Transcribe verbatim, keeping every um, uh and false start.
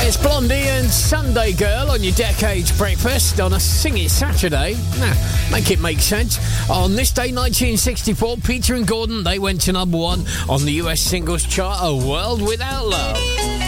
It's Blondie and Sunday Girl on your Decades Breakfast on a Sing It Saturday. Now, make it make sense. On this day, nineteen sixty-four, Peter and Gordon, they went to number one on the U S singles chart, A World Without Love.